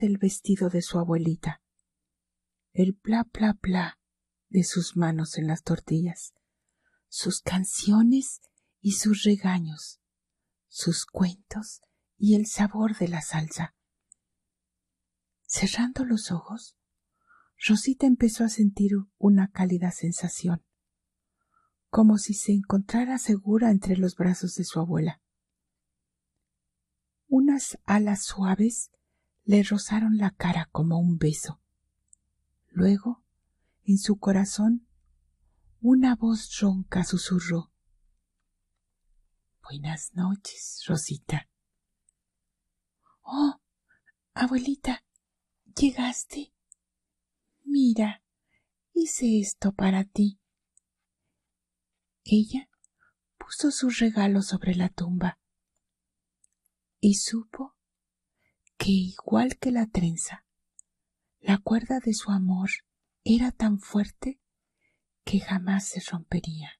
del vestido de su abuelita, el bla bla bla de sus manos en las tortillas, sus canciones y sus regaños, sus cuentos y el sabor de la salsa. Cerrando los ojos, Rosita empezó a sentir una cálida sensación, como si se encontrara segura entre los brazos de su abuela. Unas alas suaves le rozaron la cara como un beso. Luego, en su corazón, una voz ronca susurró: «Buenas noches, Rosita». «Oh, abuelita, ¿llegaste? Mira, hice esto para ti». Ella puso sus regalos sobre la tumba y supo que, igual que la trenza, la cuerda de su amor era tan fuerte que jamás se rompería.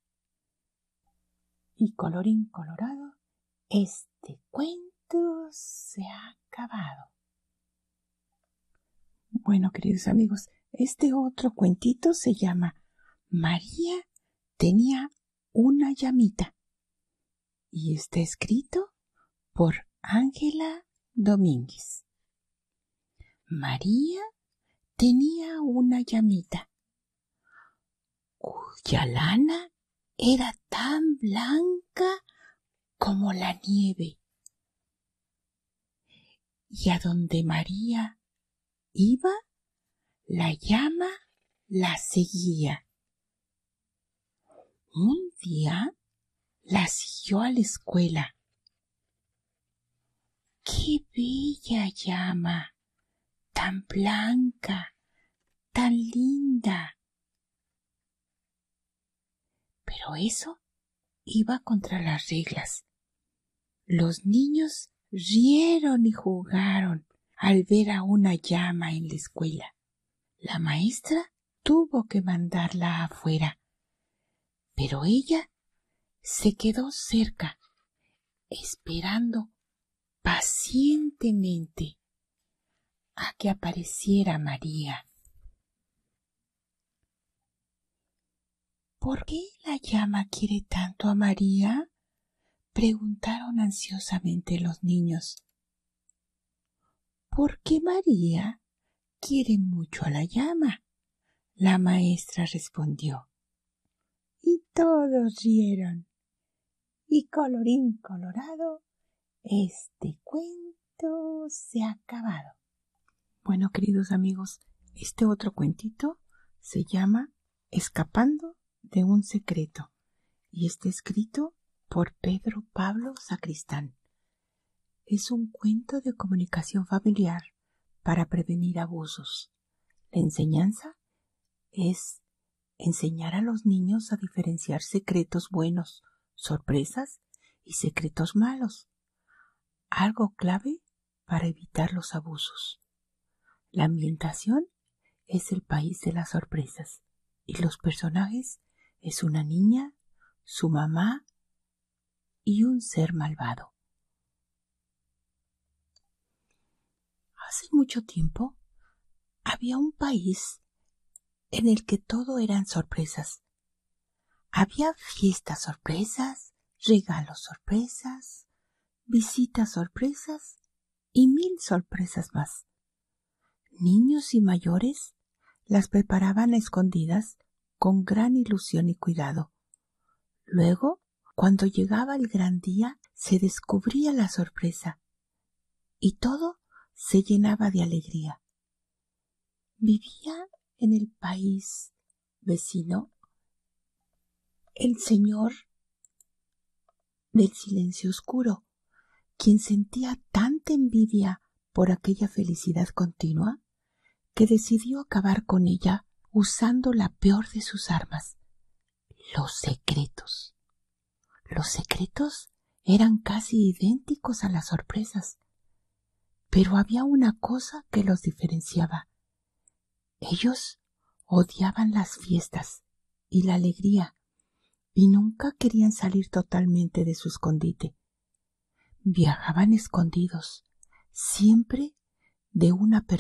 Y colorín colorado, este cuento se ha acabado. Bueno, queridos amigos, este otro cuentito se llama María tenía una llamita y está escrito por Ángela Domínguez. María tenía una llamita cuya lana era tan blanca como la nieve, y a donde María iba, la llama la seguía. Un día la siguió a la escuela. ¡Qué bella llama! Tan blanca, tan linda. Pero eso iba contra las reglas. Los niños rieron y jugaron al ver a una llama en la escuela. La maestra tuvo que mandarla afuera, pero ella se quedó cerca, esperando pacientemente a que apareciera María. ¿Por qué la llama quiere tanto a María?, preguntaron ansiosamente los niños. «Porque María quiere mucho a la llama», la maestra respondió. Y todos rieron. Y colorín colorado, este cuento se ha acabado. Bueno, queridos amigos, este otro cuentito se llama Escapando de un secreto y está escrito por Pedro Pablo Sacristán. Es un cuento de comunicación familiar para prevenir abusos. La enseñanza es enseñar a los niños a diferenciar secretos buenos, sorpresas y secretos malos, algo clave para evitar los abusos. La ambientación es el país de las sorpresas y los personajes es una niña, su mamá y un ser malvado. Hace mucho tiempo había un país en el que todo eran sorpresas. Había fiestas sorpresas, regalos sorpresas, visitas sorpresas y 1000 sorpresas más. Niños y mayores las preparaban a escondidas con gran ilusión y cuidado. Luego, cuando llegaba el gran día, se descubría la sorpresa y todo se llenaba de alegría. Vivía en el país vecino el señor del silencio oscuro, quien sentía tanta envidia por aquella felicidad continua que decidió acabar con ella usando la peor de sus armas, los secretos. Los secretos eran casi idénticos a las sorpresas, pero había una cosa que los diferenciaba. Ellos odiaban las fiestas y la alegría y nunca querían salir totalmente de su escondite. Viajaban escondidos, siempre de una